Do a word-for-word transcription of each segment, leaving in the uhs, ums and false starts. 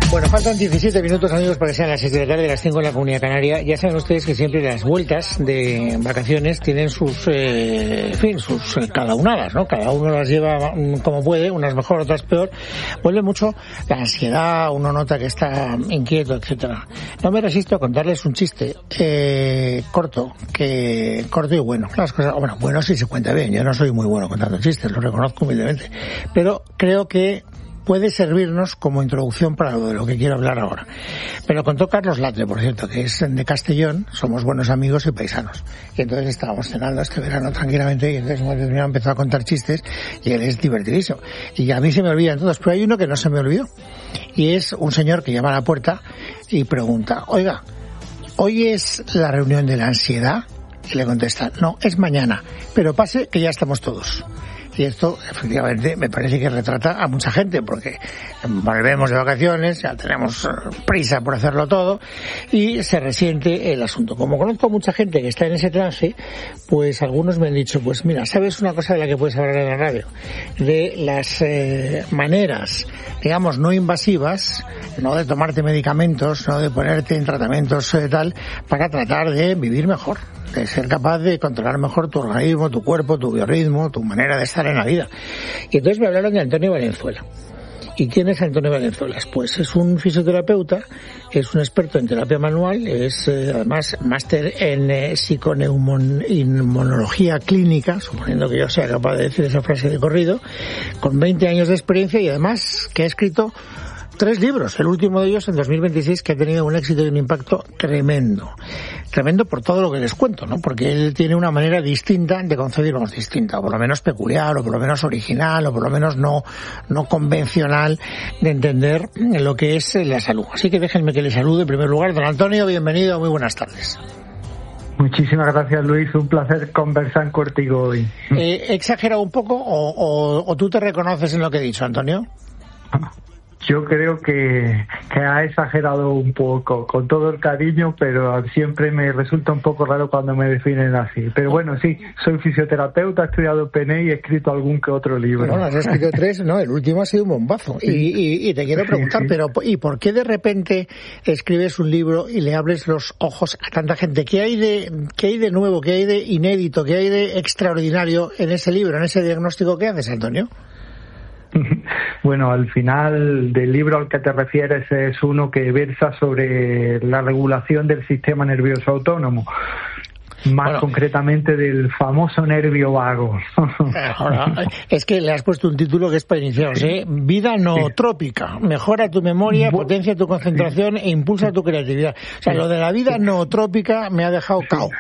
Bueno, faltan diecisiete minutos, amigos, para que sean las seis de la tarde, las cinco en la Comunidad Canaria. Ya saben ustedes que siempre las vueltas de vacaciones tienen sus, eh, en fin, sus eh, cada unadas, ¿no? Cada uno las lleva como puede, unas mejor, otras peor. Vuelve mucho la ansiedad, uno nota que está inquieto, etcétera. No me resisto a contarles un chiste eh, corto, que corto y bueno. Las cosas, bueno, bueno sí se cuenta bien. Yo no soy muy bueno contando chistes, lo reconozco humildemente, pero creo que puede servirnos como introducción para lo de lo que quiero hablar ahora. Me lo contó Carlos Latre, por cierto, que es de Castellón, somos buenos amigos y paisanos. Y entonces estábamos cenando este verano tranquilamente y entonces me empezó a contar chistes y él es divertidísimo. Y a mí se me olvidan todos, pero hay uno que no se me olvidó. Y es un señor que llama a la puerta y pregunta, oiga, ¿hoy es la reunión de la ansiedad? Y le contesta, no, es mañana, pero pase que ya estamos todos. Y esto, efectivamente, me parece que retrata a mucha gente, porque volvemos de vacaciones, ya tenemos prisa por hacerlo todo, y se resiente el asunto. Como conozco a mucha gente que está en ese trance, pues algunos me han dicho, pues mira, ¿sabes una cosa de la que puedes hablar en la radio? De las eh, maneras, digamos, no invasivas, no de tomarte medicamentos, no de ponerte en tratamientos eh, tal, para tratar de vivir mejor, de ser capaz de controlar mejor tu organismo, tu cuerpo, tu biorritmo, tu manera de estar en la vida. Y entonces me hablaron de Antonio Valenzuela. ¿Y quién es Antonio Valenzuela? Pues es un fisioterapeuta, es un experto en terapia manual, es eh, además máster en eh, psiconeumonología clínica, suponiendo que yo sea capaz de decir esa frase de corrido, con veinte años de experiencia y además que ha escrito tres libros, el último de ellos en dos mil veintiséis, que ha tenido un éxito y un impacto tremendo. Tremendo por todo lo que les cuento, ¿no? Porque él tiene una manera distinta de concebirnos, distinta, o por lo menos peculiar, o por lo menos original, o por lo menos no, no convencional de entender lo que es la salud. Así que déjenme que le salude en primer lugar. Don Antonio, bienvenido, muy buenas tardes. Muchísimas gracias, Luis. Un placer conversar contigo hoy. Eh, ¿He exagerado un poco o, o, o tú te reconoces en lo que he dicho, Antonio? Yo creo que, que ha exagerado un poco, con todo el cariño, pero siempre me resulta un poco raro cuando me definen así. Pero bueno, sí, soy fisioterapeuta, he estudiado P N I y he escrito algún que otro libro. Bueno, has escrito tres, no, el último ha sido un bombazo. Sí. Y, y, y te quiero preguntar, sí, sí. pero ¿y por qué de repente escribes un libro y le abres los ojos a tanta gente? ¿Qué hay de, qué hay de nuevo, qué hay de inédito, qué hay de extraordinario en ese libro, en ese diagnóstico que haces, Antonio? Bueno, al final del libro al que te refieres es uno que versa sobre la regulación del sistema nervioso autónomo, más bueno, concretamente del famoso nervio vago. Ahora, es que le has puesto un título que es para iniciaros, ¿eh? Vida nootrópica. Mejora tu memoria, Bu- potencia tu concentración e impulsa tu creatividad. O sea, lo de la vida nootrópica me ha dejado cao.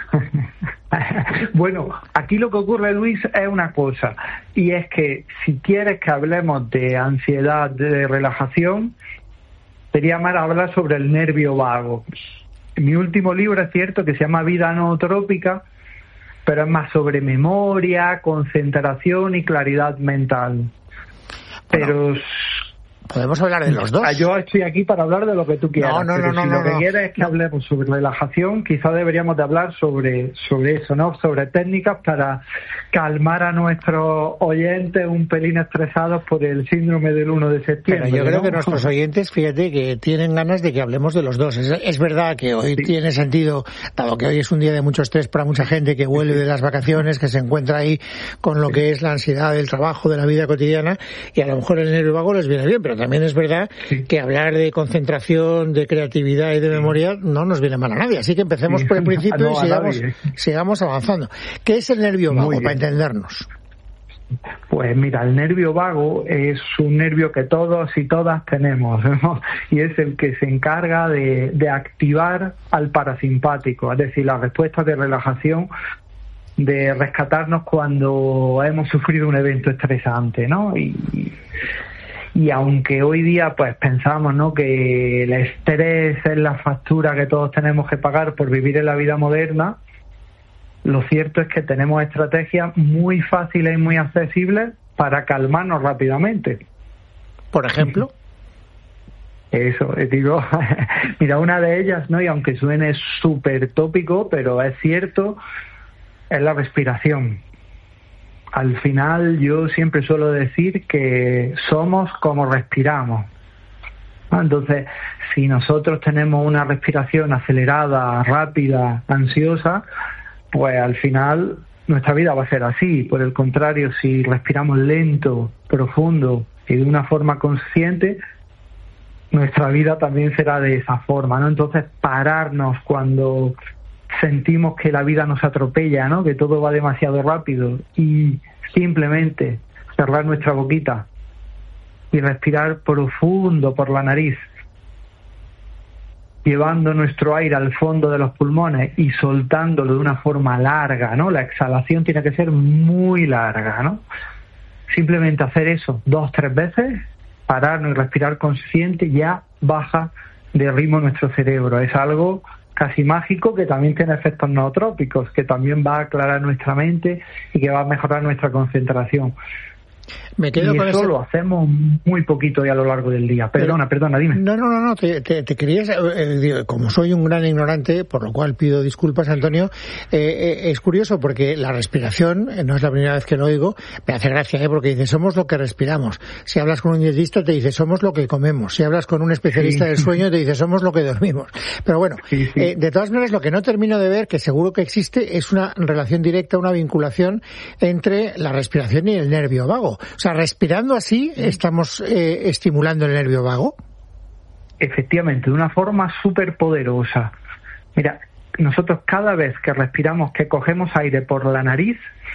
Bueno, aquí lo que ocurre, Luis, es una cosa, y es que si quieres que hablemos de ansiedad, de relajación, sería más hablar sobre el nervio vago. Mi último libro es cierto que se llama Vida nootrópica, pero es más sobre memoria, concentración y claridad mental. Pero bueno, podemos hablar de los dos. Yo estoy aquí para hablar de lo que tú quieras. No, no, pero no, si no, lo que no. quieres es que hablemos sobre relajación, quizá deberíamos de hablar sobre sobre eso, ¿no? Sobre técnicas para calmar a nuestros oyentes un pelín estresados por el síndrome del uno de septiembre. Pero yo creo ¿no? que nuestros oyentes, fíjate, que tienen ganas de que hablemos de los dos. Es, es verdad que hoy sí. tiene sentido, dado que hoy es un día de mucho estrés para mucha gente que vuelve de las vacaciones, que se encuentra ahí con lo que es la ansiedad del trabajo, de la vida cotidiana, y a lo mejor el nervio vago les viene bien, pero también es verdad sí. que hablar de concentración, de creatividad y de memoria no nos viene mal a nadie. Así que empecemos sí. por el principio no, y sigamos, sigamos avanzando. ¿Qué es el nervio vago, para entendernos? Pues mira, el nervio vago es un nervio que todos y todas tenemos, ¿no? Y es el que se encarga de, de activar al parasimpático, es decir, la respuesta de relajación, de rescatarnos cuando hemos sufrido un evento estresante, ¿no? Y, y aunque hoy día pues pensamos, ¿no?, que el estrés es la factura que todos tenemos que pagar por vivir en la vida moderna, lo cierto es que tenemos estrategias muy fáciles y muy accesibles para calmarnos rápidamente. ¿Por ejemplo? Eso, digo, mira, una de ellas, ¿no?, y aunque suene súper tópico, pero es cierto, es la respiración. Al final yo siempre suelo decir que somos como respiramos. Entonces, si nosotros tenemos una respiración acelerada, rápida, ansiosa, pues al final nuestra vida va a ser así. Por el contrario, si respiramos lento, profundo y de una forma consciente, nuestra vida también será de esa forma, ¿no? Entonces, pararnos cuando sentimos que la vida nos atropella, ¿no? Que todo va demasiado rápido, y simplemente cerrar nuestra boquita y respirar profundo por la nariz, llevando nuestro aire al fondo de los pulmones y soltándolo de una forma larga, ¿no? La exhalación tiene que ser muy larga, ¿no? Simplemente hacer eso dos, tres veces, pararnos y respirar consciente, ya baja de ritmo nuestro cerebro. Es algo casi mágico, que también tiene efectos nootrópicos, que también va a aclarar nuestra mente y que va a mejorar nuestra concentración. Me quedo y con eso ese... lo hacemos muy poquito y a lo largo del día. Perdona, Pero, perdona, dime. No, no, no, no te, te, te querías... Eh, como soy un gran ignorante, por lo cual pido disculpas, Antonio, eh, eh, es curioso porque la respiración, eh, no es la primera vez que lo oigo, me hace gracia, ¿eh? Porque dice, somos lo que respiramos. Si hablas con un dietista te dice, somos lo que comemos. Si hablas con un especialista sí. del sueño te dice, somos lo que dormimos. Pero bueno, sí, sí. Eh, de todas maneras, lo que no termino de ver, que seguro que existe, es una relación directa, una vinculación entre la respiración y el nervio vago. O sea, respirando así, ¿estamos eh, estimulando el nervio vago? Efectivamente, de una forma súper poderosa. Mira, nosotros cada vez que respiramos, que cogemos aire por la nariz,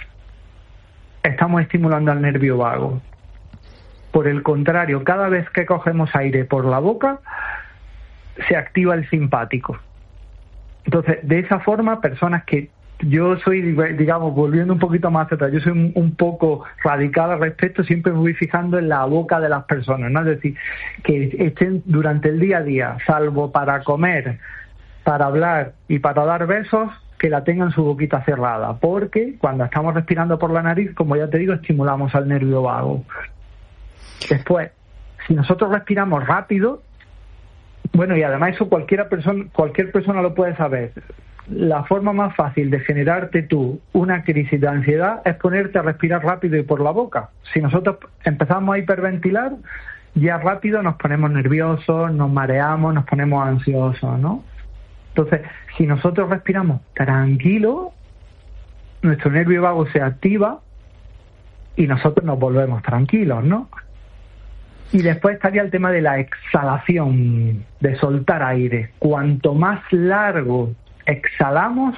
estamos estimulando al nervio vago. Por el contrario, cada vez que cogemos aire por la boca, se activa el simpático. Entonces, de esa forma, personas que yo soy, digamos, volviendo un poquito más atrás, yo soy un, un poco radical al respecto, siempre me voy fijando en la boca de las personas, ¿no? Es decir, que estén durante el día a día, salvo para comer, para hablar y para dar besos, que la tengan su boquita cerrada, porque cuando estamos respirando por la nariz, como ya te digo, estimulamos al nervio vago. Después, si nosotros respiramos rápido, bueno, y además eso cualquiera persona, cualquier persona lo puede saber. La forma más fácil de generarte tú una crisis de ansiedad es ponerte a respirar rápido y por la boca. Si nosotros empezamos a hiperventilar, ya rápido nos ponemos nerviosos, nos mareamos, nos ponemos ansiosos, ¿no? Entonces, si nosotros respiramos tranquilo, nuestro nervio vago se activa y nosotros nos volvemos tranquilos, ¿no? Y después estaría el tema de la exhalación, de soltar aire. Cuanto más largo exhalamos,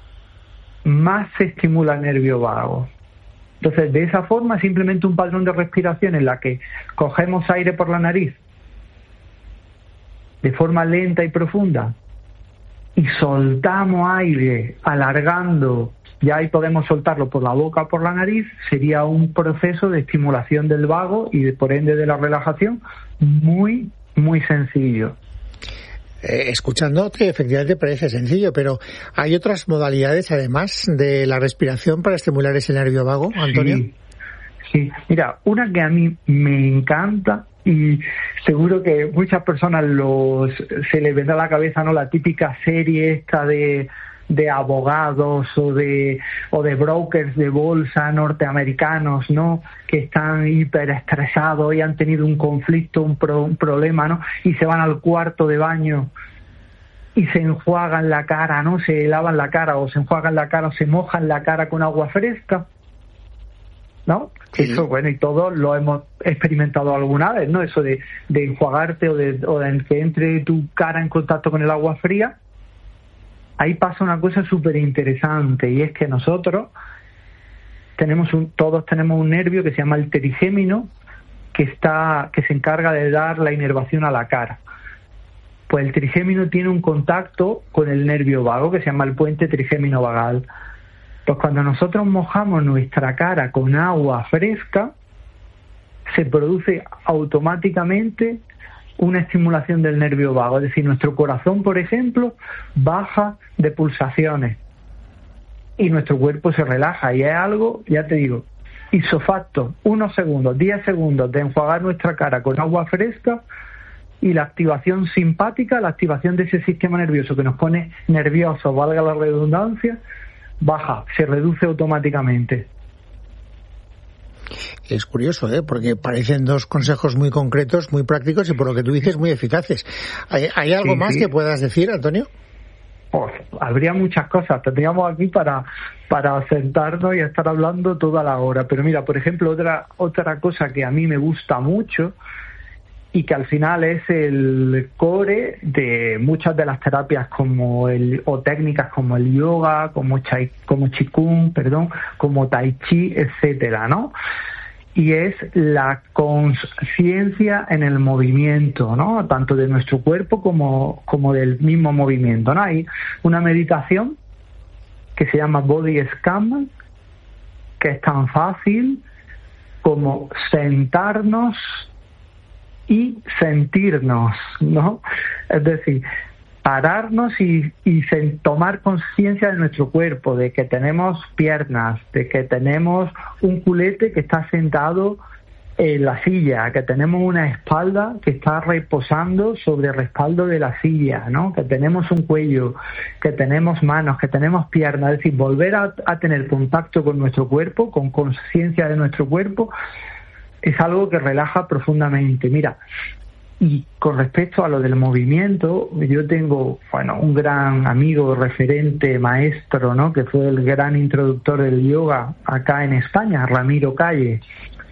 más se estimula el nervio vago. Entonces, de esa forma, simplemente un patrón de respiración en la que cogemos aire por la nariz de forma lenta y profunda y soltamos aire alargando, ya ahí podemos soltarlo por la boca o por la nariz, sería un proceso de estimulación del vago y de, por ende de la relajación muy, muy sencillo. Eh, escuchándote, efectivamente parece sencillo, pero ¿hay otras modalidades además de la respiración para estimular ese nervio vago, Antonio? Sí, sí. Mira, una que a mí me encanta y seguro que muchas personas los, se les vendrá a la cabeza, ¿no? La típica serie esta de de abogados o de o de brokers de bolsa norteamericanos, ¿no? Que están hiperestresados y han tenido un conflicto, un, pro, un problema, ¿no? Y se van al cuarto de baño y se enjuagan la cara, ¿no? Se lavan la cara o se enjuagan la cara o se mojan la cara con agua fresca, ¿no? Sí. Eso, bueno, y todos lo hemos experimentado alguna vez, ¿no? Eso de, de enjuagarte o de, o de que entre tu cara en contacto con el agua fría. Ahí pasa una cosa súper interesante, y es que nosotros tenemos un, todos tenemos un nervio que se llama el trigémino, que está, que se encarga de dar la inervación a la cara. Pues el trigémino tiene un contacto con el nervio vago que se llama el puente trigémino vagal. Pues cuando nosotros mojamos nuestra cara con agua fresca, se produce automáticamente una estimulación del nervio vago, es decir, nuestro corazón, por ejemplo, baja de pulsaciones y nuestro cuerpo se relaja, y es algo, ya te digo, isofacto, unos segundos, diez segundos de enjuagar nuestra cara con agua fresca y la activación simpática, la activación de ese sistema nervioso que nos pone nerviosos, valga la redundancia, baja, se reduce automáticamente. Es curioso, ¿eh? Porque parecen dos consejos muy concretos, muy prácticos y, por lo que tú dices, muy eficaces. ¿Hay, hay algo sí, más sí. que puedas decir, Antonio? Pues, habría muchas cosas. Tendríamos aquí para para sentarnos y estar hablando toda la hora. Pero mira, por ejemplo, otra otra cosa que a mí me gusta mucho y que al final es el core de muchas de las terapias como el o técnicas como el yoga, como chai, como qigong, perdón, como tai chi, etcétera, ¿no? Y es la conciencia en el movimiento, ¿no? Tanto de nuestro cuerpo como como del mismo movimiento, ¿no? Hay una meditación que se llama Body Scan, que es tan fácil como sentarnos y sentirnos, ¿no? Es decir, pararnos y, y sen, tomar conciencia de nuestro cuerpo, de que tenemos piernas, de que tenemos un culete que está sentado en la silla, que tenemos una espalda que está reposando sobre el respaldo de la silla, ¿no? Que tenemos un cuello, que tenemos manos, que tenemos piernas, es decir, volver a, a tener contacto con nuestro cuerpo, con conciencia de nuestro cuerpo, es algo que relaja profundamente. Mira, y con respecto a lo del movimiento, yo tengo, bueno, un gran amigo, referente, maestro, ¿no? Que fue el gran introductor del yoga acá en España, Ramiro Calle.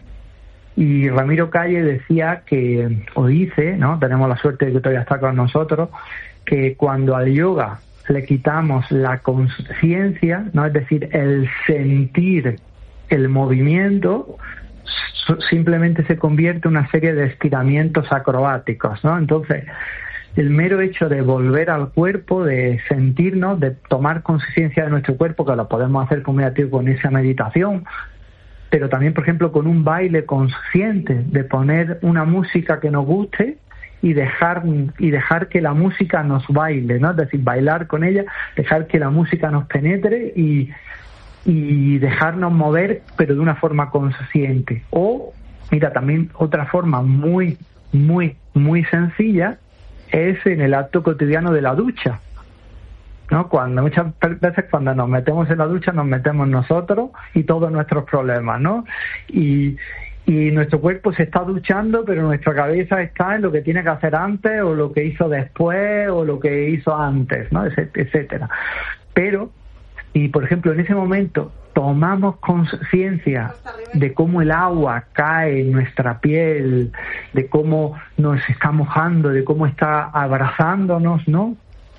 Y Ramiro Calle decía que, o dice, ¿no? Tenemos la suerte de que todavía está con nosotros, que cuando al yoga le quitamos la conciencia, ¿no? Es decir, el sentir el movimiento, simplemente se convierte en una serie de estiramientos acrobáticos, ¿no? Entonces, el mero hecho de volver al cuerpo, de sentirnos, de tomar conciencia de nuestro cuerpo, que lo podemos hacer como ya digo, con esa meditación, pero también, por ejemplo, con un baile consciente, de poner una música que nos guste y dejar y dejar que la música nos baile, ¿no? Es decir, bailar con ella, dejar que la música nos penetre y y dejarnos mover, pero de una forma consciente. O, mira, también otra forma muy, muy, muy sencilla es en el acto cotidiano de la ducha, ¿no? Cuando muchas veces cuando nos metemos en la ducha nos metemos nosotros y todos nuestros problemas, ¿no? Y y nuestro cuerpo se está duchando, pero nuestra cabeza está en lo que tiene que hacer antes o lo que hizo después o lo que hizo antes, ¿no? Etcétera. Pero y, por ejemplo, en ese momento tomamos conciencia de cómo el agua cae en nuestra piel, de cómo nos está mojando, de cómo está abrazándonos, ¿no?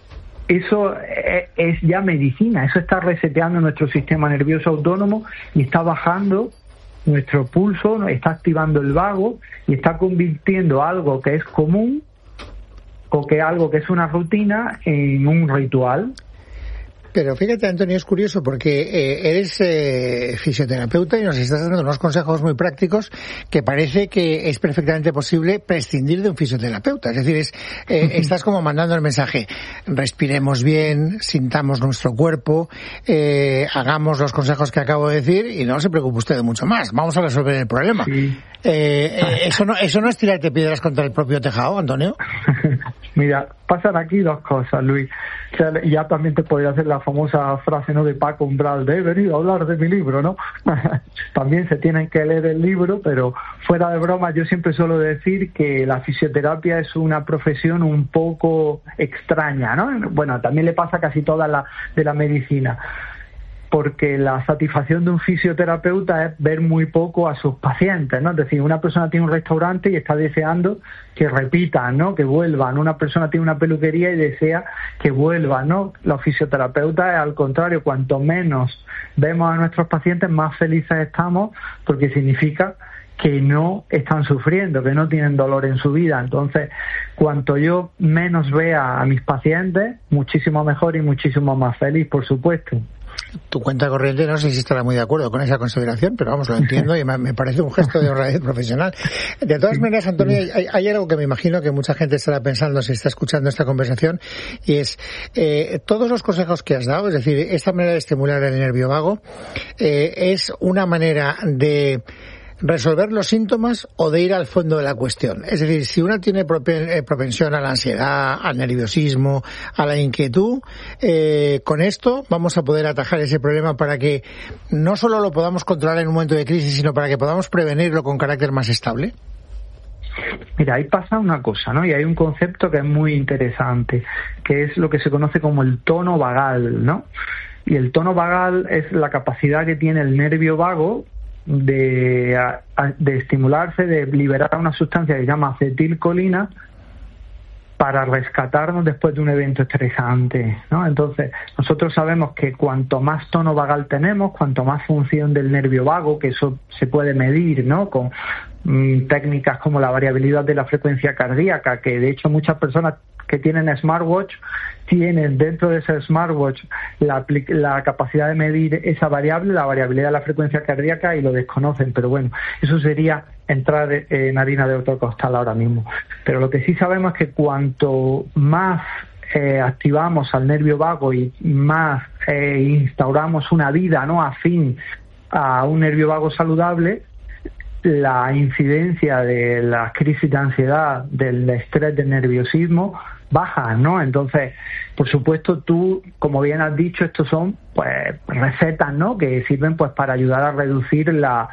Eso es ya medicina, eso está reseteando nuestro sistema nervioso autónomo y está bajando nuestro pulso, está activando el vago y está convirtiendo algo que es común o que algo que es una rutina en un ritual. Pero fíjate, Antonio, es curioso porque eh, eres eh, fisioterapeuta y nos estás dando unos consejos muy prácticos que parece que es perfectamente posible prescindir de un fisioterapeuta. Es decir, es, eh, estás como mandando el mensaje: respiremos bien, sintamos nuestro cuerpo, eh, hagamos los consejos que acabo de decir y no se preocupe usted de mucho más. Vamos a resolver el problema. Sí. Eh, eh, ¿eso, no, ¿Eso no es tirarte piedras contra el propio tejado, Antonio? Mira, pasan aquí dos cosas, Luis. O sea, ya también te podría hacer la famosa frase, ¿no?, de Paco Umbral, de he venido a hablar de mi libro, ¿no? También se tienen que leer el libro, pero fuera de broma, yo siempre suelo decir que la fisioterapia es una profesión un poco extraña, ¿no? Bueno, también le pasa a casi toda la de la medicina, porque la satisfacción de un fisioterapeuta es ver muy poco a sus pacientes, ¿no? Es decir, una persona tiene un restaurante y está deseando que repitan, ¿no?, que vuelvan. Una persona tiene una peluquería y desea que vuelvan, ¿no? Los fisioterapeutas, al contrario, cuanto menos vemos a nuestros pacientes, más felices estamos, porque significa que no están sufriendo, que no tienen dolor en su vida. Entonces, cuanto yo menos vea a mis pacientes, muchísimo mejor y muchísimo más feliz, por supuesto. Tu cuenta corriente no sé si estará muy de acuerdo con esa consideración, pero vamos, lo entiendo y me parece un gesto de honradez profesional. De todas maneras, Antonio, hay, hay algo que me imagino que mucha gente estará pensando si está escuchando esta conversación, y es eh, todos los consejos que has dado, es decir, esta manera de estimular el nervio vago, eh, es una manera de resolver los síntomas o de ir al fondo de la cuestión. Es decir, si una tiene propensión a la ansiedad, al nerviosismo, a la inquietud, eh, con esto vamos a poder atajar ese problema para que no solo lo podamos controlar en un momento de crisis, sino para que podamos prevenirlo con carácter más estable. Mira, ahí pasa una cosa, ¿no? Y hay un concepto que es muy interesante, que es lo que se conoce como el tono vagal, ¿no? Y el tono vagal es la capacidad que tiene el nervio vago de, de estimularse, de liberar una sustancia que se llama acetilcolina para rescatarnos después de un evento estresante, ¿no? Entonces, nosotros sabemos que cuanto más tono vagal tenemos, cuanto más función del nervio vago, que eso se puede medir, ¿no? Con mmm, técnicas como la variabilidad de la frecuencia cardíaca, que de hecho muchas personas que tienen smartwatch tienen dentro de ese smartwatch la, la capacidad de medir esa variable, la variabilidad de la frecuencia cardíaca, y lo desconocen, pero bueno, eso sería entrar en harina de otro costal ahora mismo. Pero lo que sí sabemos es que cuanto más eh, activamos al nervio vago y más eh, instauramos una vida no afín a un nervio vago saludable, la incidencia de las crisis de ansiedad, del estrés, del nerviosismo baja, ¿no? Entonces, por supuesto, tú, como bien has dicho, estos son pues recetas, ¿no? Que sirven pues para ayudar a reducir la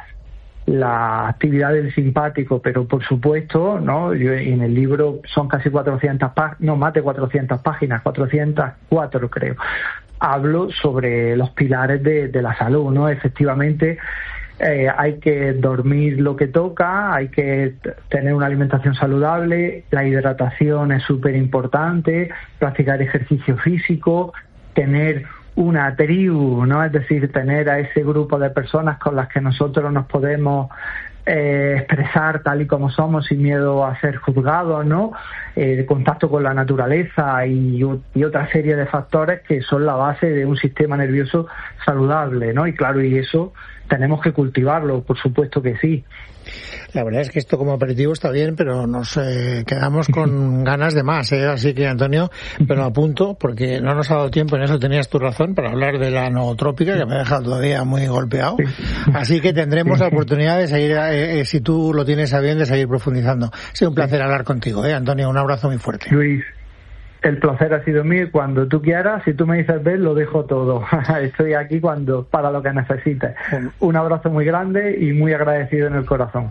la actividad del simpático, pero por supuesto, ¿no? Yo en el libro son casi cuatrocientas páginas, no, más de cuatrocientas páginas, cuatrocientas cuatro creo. Hablo sobre los pilares de, de la salud, ¿no? Efectivamente, Eh, hay que dormir lo que toca, hay que t- tener una alimentación saludable, la hidratación es súper importante, practicar ejercicio físico, tener una tribu, ¿no? Es decir, tener a ese grupo de personas con las que nosotros nos podemos eh, expresar tal y como somos sin miedo a ser juzgados, ¿no? Eh, contacto con la naturaleza y, y otra serie de factores que son la base de un sistema nervioso saludable, ¿no? Y claro, y eso tenemos que cultivarlo, por supuesto que sí. La verdad es que esto como aperitivo está bien, pero nos eh, quedamos con ganas de más, ¿eh? Así que, Antonio, pero apunto, porque no nos ha dado tiempo, en eso tenías tu razón, para hablar de la nootrópica, que me ha dejado todavía muy golpeado. Así que tendremos la oportunidad de seguir, eh, eh, si tú lo tienes a bien, de seguir profundizando. Ha sido un placer hablar contigo, ¿eh, Antonio? Un abrazo muy fuerte. Luis, el placer ha sido mío. Cuando tú quieras, si tú me dices ven, lo dejo todo. Estoy aquí cuando para lo que necesites. Un abrazo muy grande y muy agradecido en el corazón.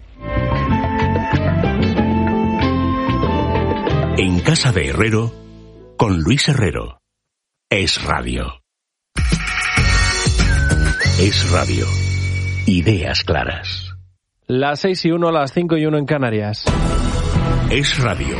En Casa de Herrero, con Luis Herrero. Es Radio. Es Radio. Ideas claras. Las seis y uno, las cinco y uno en Canarias. Es Radio.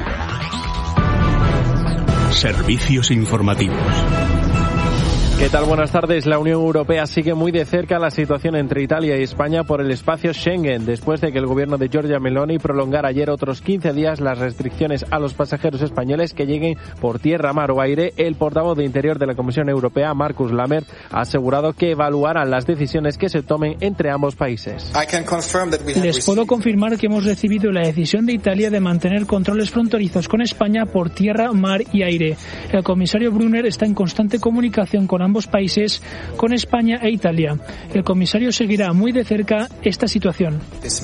Servicios informativos. ¿Qué tal? Buenas tardes. La Unión Europea sigue muy de cerca la situación entre Italia y España por el espacio Schengen, después de que el gobierno de Giorgia Meloni prolongara ayer otros quince días las restricciones a los pasajeros españoles que lleguen por tierra, mar o aire. El portavoz de Interior de la Comisión Europea, Markus Lammert, ha asegurado que evaluarán las decisiones que se tomen entre ambos países. Les puedo confirmar que hemos recibido la decisión de Italia de mantener controles fronterizos con España por tierra, mar y aire. El comisario Brunner está en constante comunicación con ambos países, con España e Italia. El comisario seguirá muy de cerca esta situación.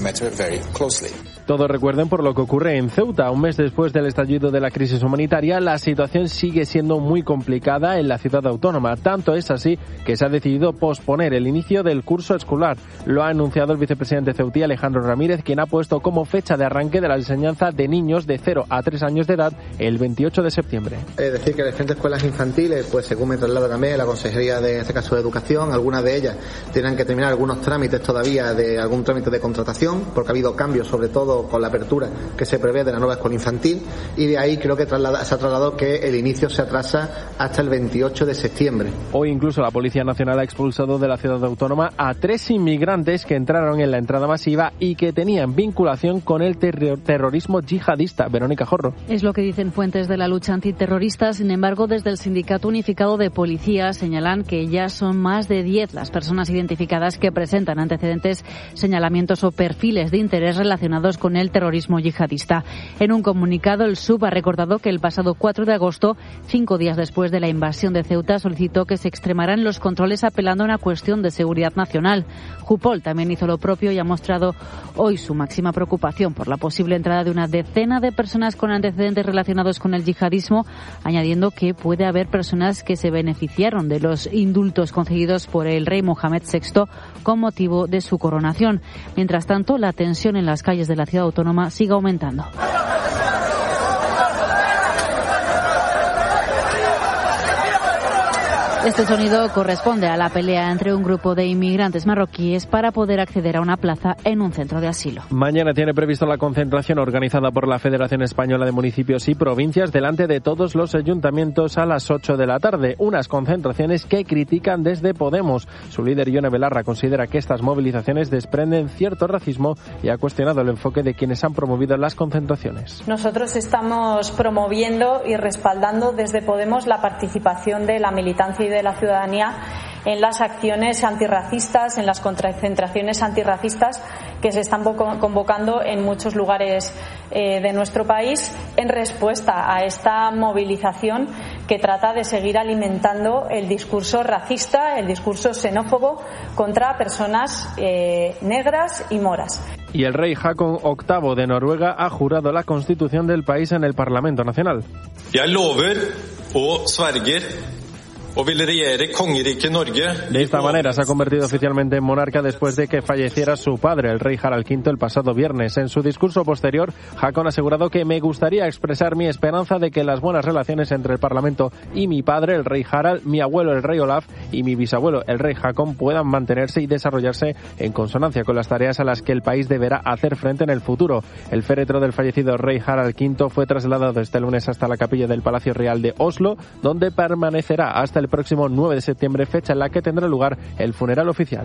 Todos recuerden por lo que ocurre en Ceuta. Un mes después del estallido de la crisis humanitaria, la situación sigue siendo muy complicada en la ciudad autónoma. Tanto es así que se ha decidido posponer el inicio del curso escolar. Lo ha anunciado el vicepresidente ceutí, Alejandro Ramírez, quien ha puesto como fecha de arranque de la enseñanza de niños de cero a tres años de edad el veintiocho de septiembre. Es decir, que las diferentes escuelas infantiles, pues según me traslada también la Consejería de, en este caso, de Educación, algunas de ellas tienen que terminar algunos trámites todavía de algún trámite de contratación, porque ha habido cambios, sobre todo con la apertura que se prevé de la nueva escuela infantil, y de ahí creo que traslada, se ha trasladado que el inicio se atrasa hasta el veintiocho de septiembre. Hoy incluso la Policía Nacional ha expulsado de la ciudad autónoma a tres inmigrantes que entraron en la entrada masiva y que tenían vinculación con el ter- terrorismo yihadista. Verónica Jorro. Es lo que dicen fuentes de la lucha antiterrorista. Sin embargo, desde el Sindicato Unificado de Policías señalan que ya son más de diez las personas identificadas que presentan antecedentes, señalamientos o perfiles de interés relacionados con el terrorismo yihadista. En un comunicado, el S U B ha recordado que el pasado cuatro de agosto, cinco días después de la invasión de Ceuta, solicitó que se extremaran los controles apelando a una cuestión de seguridad nacional. Jupol también hizo lo propio y ha mostrado hoy su máxima preocupación por la posible entrada de una decena de personas con antecedentes relacionados con el yihadismo, añadiendo que puede haber personas que se beneficiaron de los indultos concedidos por el rey Mohamed sexto con motivo de su coronación. Mientras tanto, la tensión en las calles de la ciudad autónoma sigue aumentando. Este sonido corresponde a la pelea entre un grupo de inmigrantes marroquíes para poder acceder a una plaza en un centro de asilo. Mañana tiene previsto la concentración organizada por la Federación Española de Municipios y Provincias delante de todos los ayuntamientos a las ocho de la tarde. Unas concentraciones que critican desde Podemos. Su líder, Ione Belarra, considera que estas movilizaciones desprenden cierto racismo y ha cuestionado el enfoque de quienes han promovido las concentraciones. Nosotros estamos promoviendo y respaldando desde Podemos la participación de la militancia y de de la ciudadanía en las acciones antirracistas, en las concentraciones antirracistas que se están convocando en muchos lugares eh, de nuestro país en respuesta a esta movilización que trata de seguir alimentando el discurso racista, el discurso xenófobo contra personas eh, negras y moras. Y el rey Haakon octavo de Noruega ha jurado la constitución del país en el Parlamento Nacional. Jeg lover og sverger. De esta manera se ha convertido oficialmente en monarca después de que falleciera su padre, el rey Harald quinto, el pasado viernes. En su discurso posterior, Haakon ha asegurado que me gustaría expresar mi esperanza de que las buenas relaciones entre el Parlamento y mi padre, el rey Harald, mi abuelo, el rey Olaf, y mi bisabuelo, el rey Haakon, puedan mantenerse y desarrollarse en consonancia con las tareas a las que el país deberá hacer frente en el futuro. El féretro del fallecido rey Harald quinto fue trasladado este lunes hasta la capilla del Palacio Real de Oslo, donde permanecerá hasta el próximo nueve de septiembre, fecha en la que tendrá lugar el funeral oficial.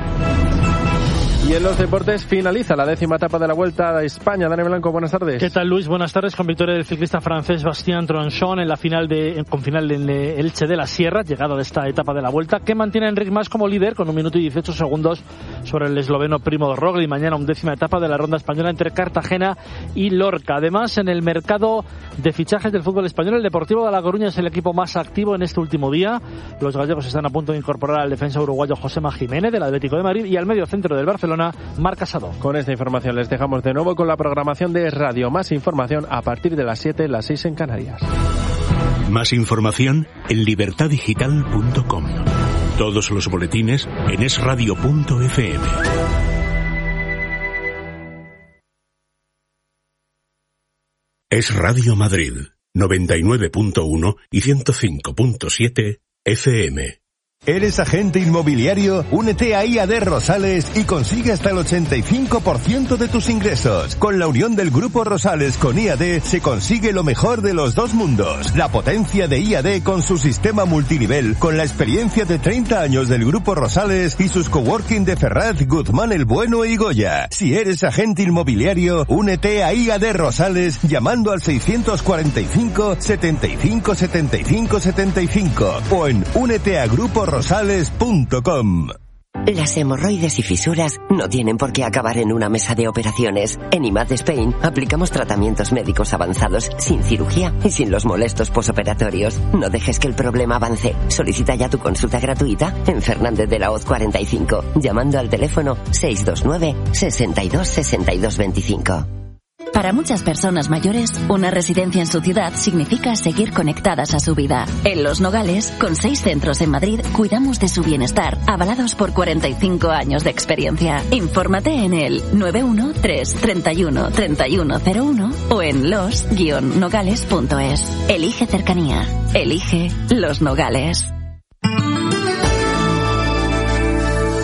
Y en los deportes finaliza la décima etapa de la Vuelta a España. Dani Blanco, buenas tardes. ¿Qué tal, Luis? Buenas tardes. Con victoria del ciclista francés Bastien Tronchon en la final de, con final en Elche de la Sierra, llegada de esta etapa de la Vuelta, que mantiene a Enric Mas como líder con un minuto y dieciocho segundos sobre el esloveno Primo Roglic. Mañana undécima etapa de la ronda española entre Cartagena y Lorca. Además, en el mercado de fichajes del fútbol español, el Deportivo de La Coruña es el equipo más activo en este último día. Los gallegos están a punto de incorporar al defensa uruguayo Josema Jiménez del Atlético de Madrid y al medio centro del Barcelona, Marc Casado. Con esta información les dejamos de nuevo con la programación de Radio. Más información a partir de las siete, las seis en Canarias. Más información en libertad digital punto com. Todos los boletines en es radio punto efe eme. Es Radio Madrid, noventa y nueve punto uno y ciento cinco punto siete efe eme. ¿Eres agente inmobiliario? Únete a I A D Rosales y consigue hasta el ochenta y cinco por ciento de tus ingresos. Con la unión del Grupo Rosales con I A D se consigue lo mejor de los dos mundos. La potencia de I A D con su sistema multinivel, con la experiencia de treinta años del Grupo Rosales y sus coworking de Ferraz, Guzmán el Bueno y Goya. Si eres agente inmobiliario, únete a I A D Rosales llamando al seiscientos cuarenta y cinco, setenta y cinco, setenta y cinco, setenta y cinco o en únete a grupo rosales punto com. Las hemorroides y fisuras no tienen por qué acabar en una mesa de operaciones. En I M A D Spain aplicamos tratamientos médicos avanzados sin cirugía y sin los molestos posoperatorios. No dejes que el problema avance. Solicita ya tu consulta gratuita en Fernández de la Hoz cuarenta y cinco, llamando al teléfono seis dos nueve, sesenta y dos, sesenta y dos veinticinco. Para muchas personas mayores, una residencia en su ciudad significa seguir conectadas a su vida. En Los Nogales, con seis centros en Madrid, cuidamos de su bienestar, avalados por cuarenta y cinco años de experiencia. Infórmate en el nueve uno tres, treinta y uno, treinta y uno cero uno o en los guion nogales punto es. Elige cercanía. Elige Los Nogales.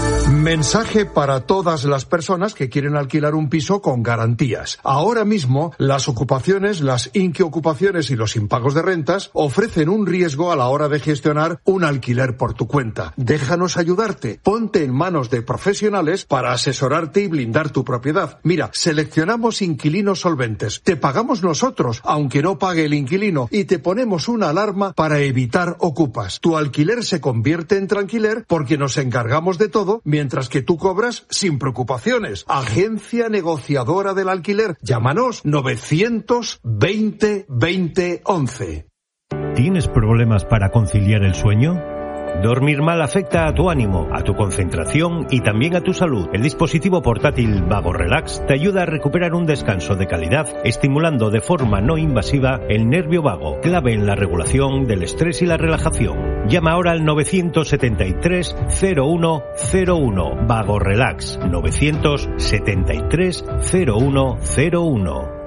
Mensaje para todas las personas que quieren alquilar un piso con garantías. Ahora mismo, las ocupaciones, las inquiocupaciones y los impagos de rentas ofrecen un riesgo a la hora de gestionar un alquiler por tu cuenta. Déjanos ayudarte. Ponte en manos de profesionales para asesorarte y blindar tu propiedad. Mira, seleccionamos inquilinos solventes. Te pagamos nosotros, aunque no pague el inquilino, y te ponemos una alarma para evitar ocupas. Tu alquiler se convierte en tranquiler porque nos encargamos de todo, mientras que tú cobras sin preocupaciones. Agencia negociadora del alquiler. Llámanos novecientos veinte veinte once. ¿Tienes problemas para conciliar el sueño? Dormir mal afecta a tu ánimo, a tu concentración y también a tu salud. El dispositivo portátil Vago Relax te ayuda a recuperar un descanso de calidad, estimulando de forma no invasiva el nervio vago, clave en la regulación del estrés y la relajación. Llama ahora al novecientos setenta y tres cero uno cero uno. Vago Relax. novecientos setenta y tres cero uno cero uno.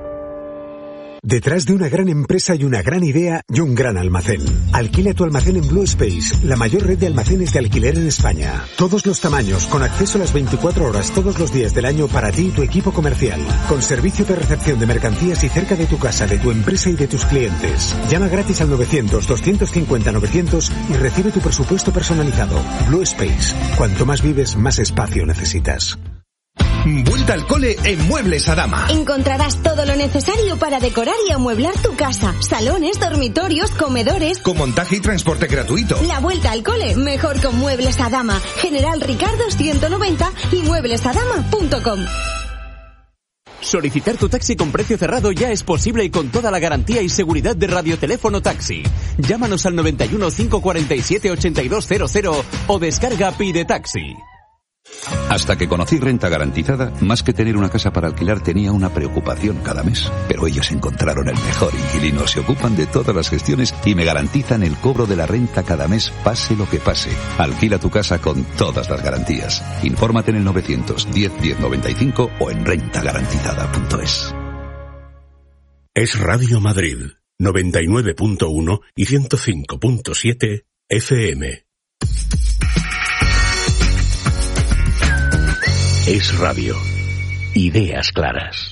Detrás de una gran empresa hay una gran idea y un gran almacén. Alquila tu almacén en Blue Space, la mayor red de almacenes de alquiler en España. Todos los tamaños, con acceso a las veinticuatro horas todos los días del año para ti y tu equipo comercial. Con servicio de recepción de mercancías y cerca de tu casa, de tu empresa y de tus clientes. Llama gratis al novecientos doscientos cincuenta novecientos y recibe tu presupuesto personalizado. Blue Space. Cuanto más vives, más espacio necesitas. Vuelta al cole en Muebles Adama. Encontrarás todo lo necesario para decorar y amueblar tu casa. Salones, dormitorios, comedores. Con montaje y transporte gratuito. La vuelta al cole mejor con Muebles Adama. General Ricardo ciento noventa y muebles adama punto com. Solicitar tu taxi con precio cerrado ya es posible y con toda la garantía y seguridad de Radioteléfono Taxi. Llámanos al noventa y uno, cinco cuarenta y siete, ochenta y dos cero cero o descarga Pide Taxi. Hasta que conocí Renta Garantizada, más que tener una casa para alquilar tenía una preocupación cada mes. Pero ellos encontraron el mejor inquilino, se ocupan de todas las gestiones y me garantizan el cobro de la renta cada mes, pase lo que pase. Alquila tu casa con todas las garantías. Infórmate en el novecientos diez diez noventa y cinco o en renta garantizada punto es. Es Radio Madrid, noventa y nueve punto uno y ciento cinco punto siete F M. Es radio. Ideas claras.